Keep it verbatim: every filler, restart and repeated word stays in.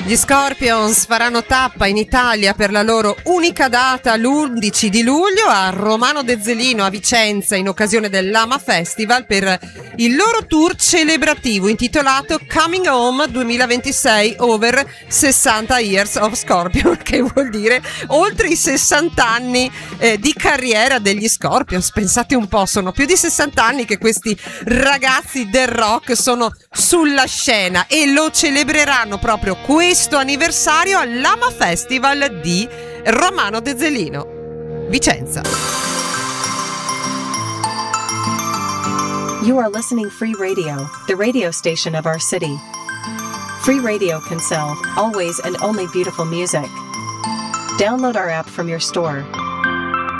Gli Scorpions faranno tappa in Italia per la loro unica data l'undici di luglio a Romano De Zelino a Vicenza in occasione dell'Ama Festival per il loro tour celebrativo intitolato Coming Home duemilaventisei Over sessanta Years of Scorpion, che vuol dire oltre i sessanta anni eh, di carriera degli Scorpions. Pensate un po', sono più di sessanta anni che questi ragazzi del rock sono sulla scena e lo celebreranno proprio questo anniversario all'Ama Festival di Romano De Zelino, Vicenza. You are listening Free Radio, the radio station of our city. Free Radio can sell always and only beautiful music. Download our app from your store